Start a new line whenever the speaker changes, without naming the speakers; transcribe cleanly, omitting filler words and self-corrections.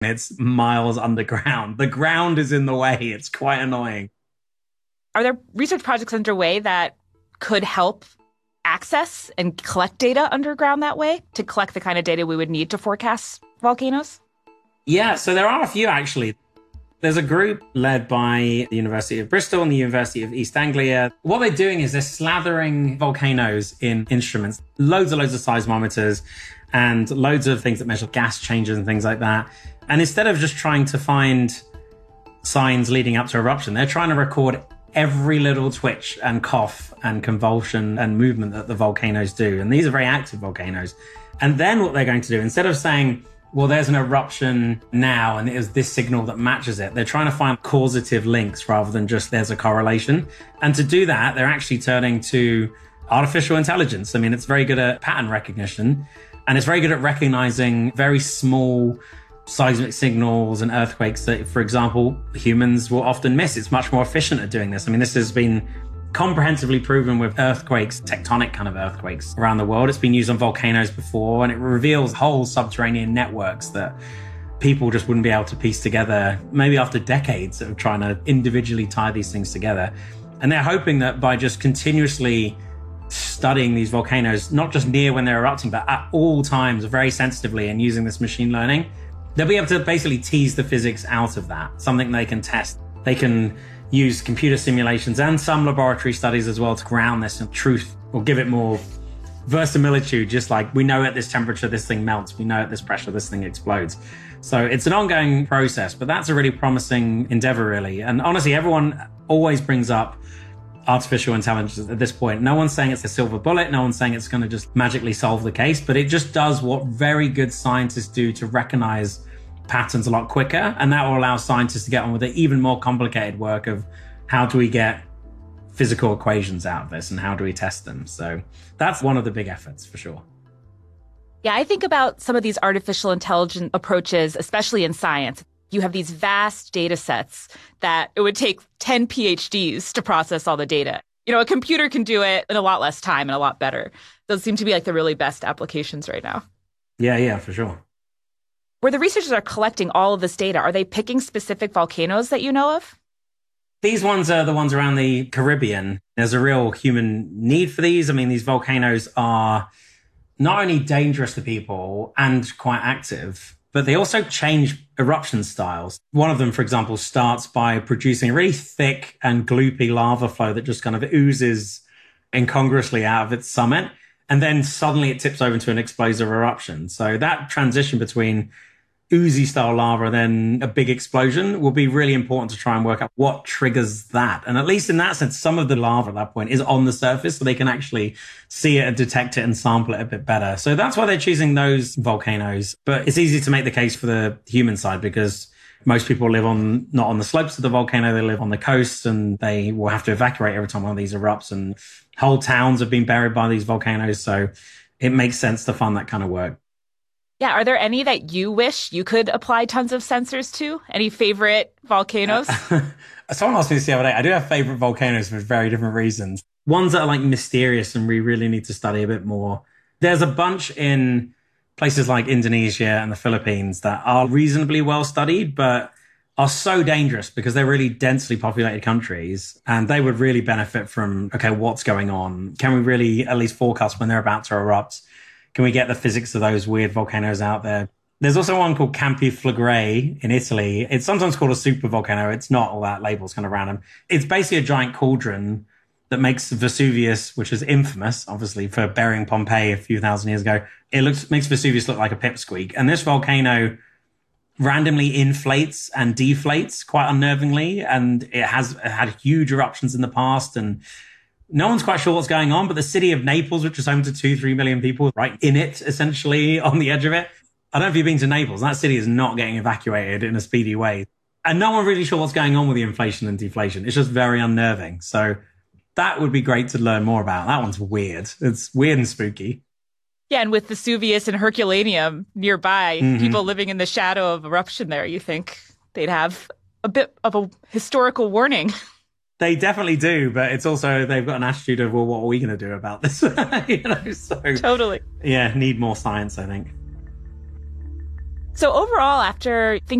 It's miles underground. The ground is in the way. It's quite annoying.
Are there research projects underway that could help access and collect data underground that way to collect the kind of data we would need to forecast volcanoes?
Yeah, so there are a few actually. There's a group led by the University of Bristol and the University of East Anglia. What they're doing is they're slathering volcanoes in instruments, loads of seismometers and loads of things that measure gas changes and things like that. And instead of just trying to find signs leading up to eruption, they're trying to record every little twitch and cough and convulsion and movement that the volcanoes do. And these are very active volcanoes. And then what they're going to do, instead of saying, well, there's an eruption now and it is this signal that matches it, they're trying to find causative links rather than just there's a correlation. And to do that, they're actually turning to artificial intelligence. I mean, it's very good at pattern recognition and it's very good at recognizing very small seismic signals and earthquakes that, for example, humans will often miss. It's much more efficient at doing this. I mean, this has been comprehensively proven with earthquakes, tectonic kind of earthquakes around the world. It's been used on volcanoes before, and it reveals whole subterranean networks that people just wouldn't be able to piece together, maybe after decades of trying to individually tie these things together. And they're hoping that by just continuously studying these volcanoes, not just near when they're erupting, but at all times very sensitively and using this machine learning, they'll be able to basically tease the physics out of that, something they can test. They can use computer simulations and some laboratory studies as well to ground this in truth or give it more verisimilitude, just like we know at this temperature this thing melts, we know at this pressure this thing explodes. So it's an ongoing process, but that's a really promising endeavor, really. And honestly, everyone always brings up artificial intelligence at this point. No one's saying it's a silver bullet. No one's saying it's going to just magically solve the case, but it just does what very good scientists do to recognize patterns a lot quicker. And that will allow scientists to get on with the even more complicated work of how do we get physical equations out of this and how do we test them? So that's one of the big efforts for sure.
Yeah, I think about some of these artificial intelligence approaches, especially in science. You have these vast data sets that it would take 10 PhDs to process all the data. You know, a computer can do it in a lot less time and a lot better. Those seem to be like the really best applications right now.
Yeah, for sure.
Where the researchers are collecting all of this data, are they picking specific volcanoes that you know of?
These ones are the ones around the Caribbean. There's a real human need for these. I mean, these volcanoes are not only dangerous to people and quite active, but they also change eruption styles. One of them, for example, starts by producing a really thick and gloopy lava flow that just kind of oozes incongruously out of its summit. And then suddenly it tips over into an explosive eruption. So that transition between oozy style lava and then a big explosion will be really important to try and work out what triggers that. And at least in that sense, some of the lava at that point is on the surface, so they can actually see it and detect it and sample it a bit better. So that's why they're choosing those volcanoes. But it's easy to make the case for the human side because most people live not on the slopes of the volcano, they live on the coast and they will have to evacuate every time one of these erupts, and whole towns have been buried by these volcanoes. So it makes sense to fund that kind of work.
Yeah. Are there any that you wish you could apply tons of sensors to? Any favorite volcanoes?
Someone asked me this the other day. I do have favorite volcanoes for very different reasons. Ones that are like mysterious and we really need to study a bit more. There's a bunch in places like Indonesia and the Philippines that are reasonably well studied, but are so dangerous because they're really densely populated countries and they would really benefit from, okay, what's going on? Can we really at least forecast when they're about to erupt? Can we get the physics of those weird volcanoes out there? There's also one called Campi Flegrei in Italy. It's sometimes called a super volcano. It's not, all that label's kind of random. It's basically a giant cauldron that makes Vesuvius, which is infamous, obviously, for burying Pompeii a few thousand years ago. It makes Vesuvius look like a pipsqueak. And this volcano randomly inflates and deflates quite unnervingly. And it has had huge eruptions in the past, and no one's quite sure what's going on, but the city of Naples, which is home to 2-3 million people, right in it, essentially, on the edge of it. I don't know if you've been to Naples. That city is not getting evacuated in a speedy way. And no one's really sure what's going on with the inflation and deflation. It's just very unnerving. So that would be great to learn more about. That one's weird. It's weird and spooky.
Yeah, and with Vesuvius and Herculaneum nearby, people living in the shadow of eruption there, you think they'd have a bit of a historical warning.
They definitely do, but it's also, they've got an attitude of, well, what are we going to do about this? So,
Totally.
Yeah, need more science, I think.
So overall, after thinking